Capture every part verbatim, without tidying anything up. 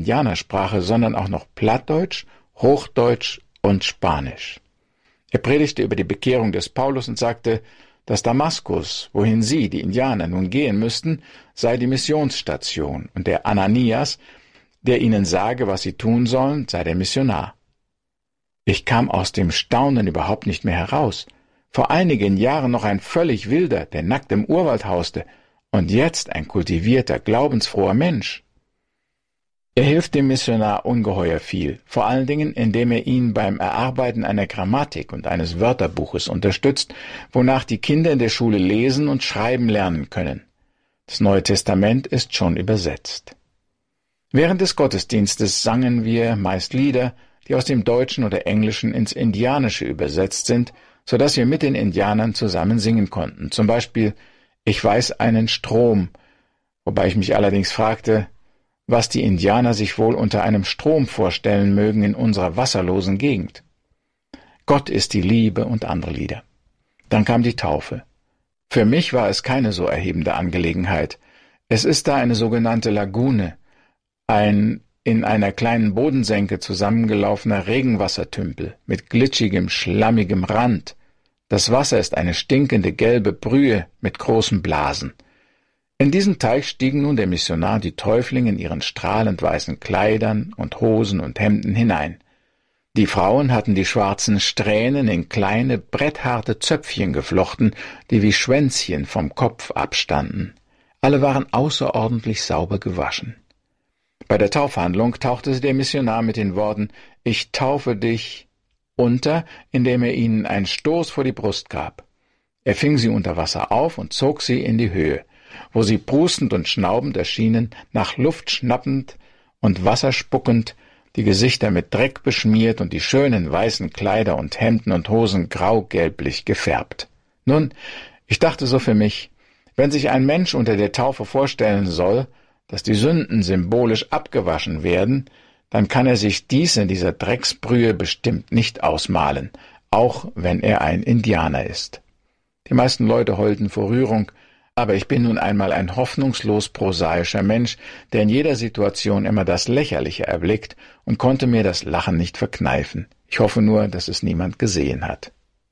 Indianersprache, sondern auch noch Plattdeutsch, Hochdeutsch und Spanisch. Er predigte über die Bekehrung des Paulus und sagte, dass Damaskus, wohin sie, die Indianer, nun gehen müssten, sei die Missionsstation und der Ananias, der ihnen sage, was sie tun sollen, sei der Missionar. Ich kam aus dem Staunen überhaupt nicht mehr heraus. Vor einigen Jahren noch ein völlig wilder, der nackt im Urwald hauste, und jetzt ein kultivierter, glaubensfroher Mensch. Er hilft dem Missionar ungeheuer viel, vor allen Dingen, indem er ihn beim Erarbeiten einer Grammatik und eines Wörterbuches unterstützt, wonach die Kinder in der Schule lesen und schreiben lernen können. Das Neue Testament ist schon übersetzt. Während des Gottesdienstes sangen wir meist Lieder, die aus dem Deutschen oder Englischen ins Indianische übersetzt sind, so dass wir mit den Indianern zusammen singen konnten. Zum Beispiel »Ich weiß einen Strom«, wobei ich mich allerdings fragte, was die Indianer sich wohl unter einem Strom vorstellen mögen in unserer wasserlosen Gegend. »Gott ist die Liebe« und andere Lieder. Dann kam die Taufe. Für mich war es keine so erhebende Angelegenheit. Es ist da eine sogenannte Lagune, ein in einer kleinen Bodensenke zusammengelaufener Regenwassertümpel mit glitschigem, schlammigem Rand. Das Wasser ist eine stinkende gelbe Brühe mit großen Blasen. In diesen Teich stiegen nun der Missionar, die Täuflinge in ihren strahlend weißen Kleidern und Hosen und Hemden hinein. Die Frauen hatten die schwarzen Strähnen in kleine, brettharte Zöpfchen geflochten, die wie Schwänzchen vom Kopf abstanden. Alle waren außerordentlich sauber gewaschen. Bei der Taufhandlung tauchte der Missionar mit den Worten »Ich taufe dich« unter, indem er ihnen einen Stoß vor die Brust gab. Er fing sie unter Wasser auf und zog sie in die Höhe, wo sie prustend und schnaubend erschienen, nach Luft schnappend und wasserspuckend, die Gesichter mit Dreck beschmiert und die schönen weißen Kleider und Hemden und Hosen grau-gelblich gefärbt. Nun, ich dachte so für mich, wenn sich ein Mensch unter der Taufe vorstellen soll, dass die Sünden symbolisch abgewaschen werden, dann kann er sich dies in dieser Drecksbrühe bestimmt nicht ausmalen, auch wenn er ein Indianer ist. Die meisten Leute heulten vor Rührung, aber ich bin nun einmal ein hoffnungslos prosaischer Mensch, der in jeder Situation immer das Lächerliche erblickt und konnte mir das Lachen nicht verkneifen. Ich hoffe nur, dass es niemand gesehen hat.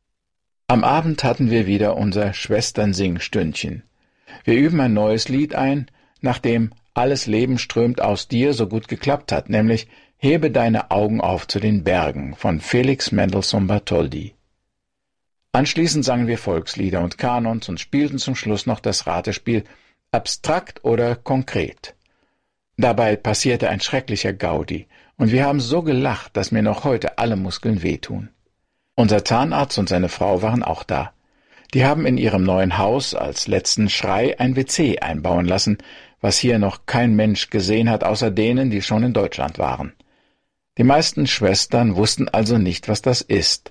Am Abend hatten wir wieder unser Schwestern-Singstündchen. Wir üben ein neues Lied ein, nachdem »Alles Leben strömt aus dir« so gut geklappt hat, nämlich »Hebe deine Augen auf zu den Bergen« von Felix Mendelssohn Bartholdy. Anschließend sangen wir Volkslieder und Kanons und spielten zum Schluss noch das Ratespiel »Abstrakt oder konkret«. Dabei passierte ein schrecklicher Gaudi, und wir haben so gelacht, dass mir noch heute alle Muskeln wehtun. Unser Zahnarzt und seine Frau waren auch da. Die haben in ihrem neuen Haus als letzten Schrei ein W C einbauen lassen, was hier noch kein Mensch gesehen hat, außer denen, die schon in Deutschland waren. Die meisten Schwestern wussten also nicht, was das ist.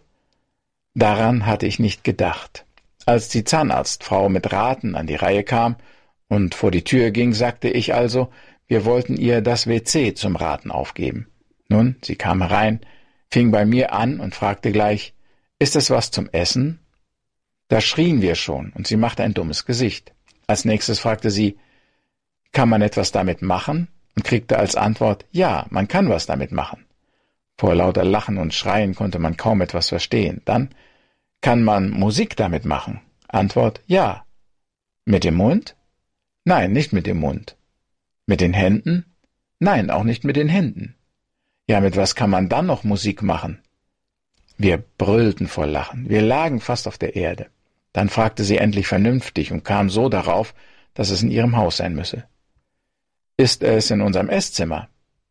Daran hatte ich nicht gedacht. Als die Zahnarztfrau mit Raten an die Reihe kam und vor die Tür ging, sagte ich also, wir wollten ihr das W C zum Raten aufgeben. Nun, sie kam herein, fing bei mir an und fragte gleich, »Ist es was zum Essen?« Da schrien wir schon, und sie machte ein dummes Gesicht. Als nächstes fragte sie, »Kann man etwas damit machen?« und kriegte als Antwort, »Ja, man kann was damit machen.« Vor lauter Lachen und Schreien konnte man kaum etwas verstehen. Dann, »Kann man Musik damit machen?« Antwort, »Ja.« »Mit dem Mund?« »Nein, nicht mit dem Mund.« »Mit den Händen?« »Nein, auch nicht mit den Händen.« »Ja, mit was kann man dann noch Musik machen?« Wir brüllten vor Lachen, wir lagen fast auf der Erde. Dann fragte sie endlich vernünftig und kam so darauf, dass es in ihrem Haus sein müsse. »Ist es in unserem Esszimmer?«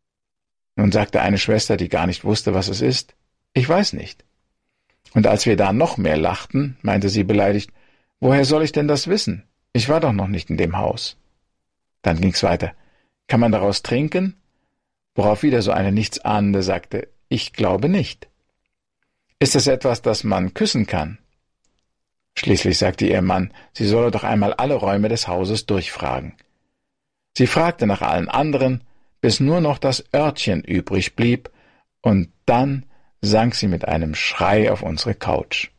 Nun sagte eine Schwester, die gar nicht wusste, was es ist, »Ich weiß nicht.« Und als wir da noch mehr lachten, meinte sie beleidigt, »Woher soll ich denn das wissen? Ich war doch noch nicht in dem Haus.« Dann ging's weiter. »Kann man daraus trinken?« Worauf wieder so eine Nichtsahnende sagte, »Ich glaube nicht.« »Ist es etwas, das man küssen kann?« Schließlich sagte ihr Mann, sie solle doch einmal alle Räume des Hauses durchfragen. Sie fragte nach allen anderen, bis nur noch das Örtchen übrig blieb, und dann sank sie mit einem Schrei auf unsere Couch.